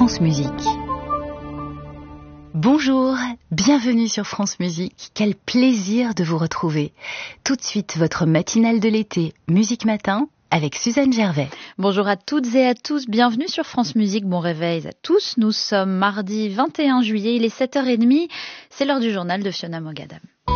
France Musique. Bonjour, bienvenue sur France Musique, quel plaisir de vous retrouver. Tout de suite, votre matinale de l'été, Musique Matin, avec Suzanne Gervais. Bonjour à toutes et à tous, bienvenue sur France Musique, bon réveil à tous. Nous sommes mardi 21 juillet, il est 7h30, c'est l'heure du journal de Fiona Mogadam.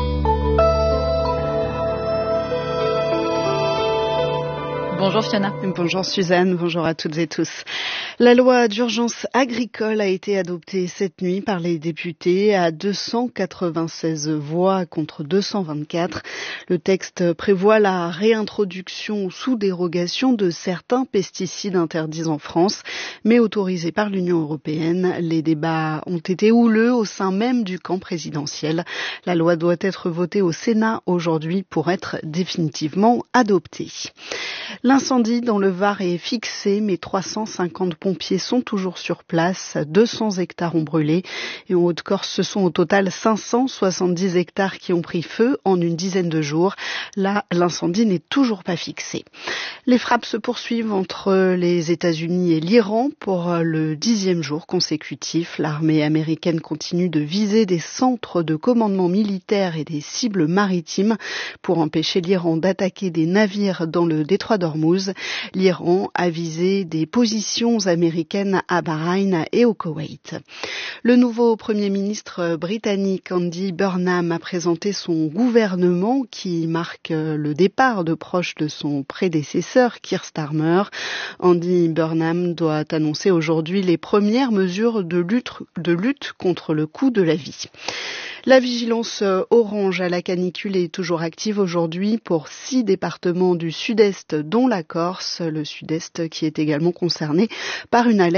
Bonjour Fiona. Bonjour Suzanne, bonjour à toutes et tous. La loi d'urgence agricole a été adoptée cette nuit par les députés à 296 voix contre 224. Le texte prévoit la réintroduction sous dérogation de certains pesticides interdits en France, mais autorisés par l'Union européenne. Les débats ont été houleux au sein même du camp présidentiel. La loi doit être votée au Sénat aujourd'hui pour être définitivement adoptée. L'incendie dans le Var est fixé, mais 350 pompiers sont toujours sur place. 200 hectares ont brûlé et en Haute-Corse, ce sont au total 570 hectares qui ont pris feu en une dizaine de jours. Là, l'incendie n'est toujours pas fixé. Les frappes se poursuivent entre les États-Unis et l'Iran pour le 10e jour consécutif. L'armée américaine continue de viser des centres de commandement militaire et des cibles maritimes pour empêcher l'Iran d'attaquer des navires dans le détroit d'Ormuz. L'Iran a visé des positions américaines à Bahreïn et au Koweït. Le nouveau Premier ministre britannique Andy Burnham a présenté son gouvernement qui marque le départ de proches de son prédécesseur Keir Starmer. Andy Burnham doit annoncer aujourd'hui les premières mesures de lutte contre le coût de la vie. La vigilance orange à la canicule est toujours active aujourd'hui pour 6 départements du sud-est, dont la Corse, le sud-est qui est également concerné par une alerte